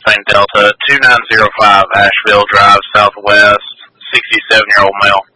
Same Delta, 2905 Asheville Drive, Southwest, 67-year-old male.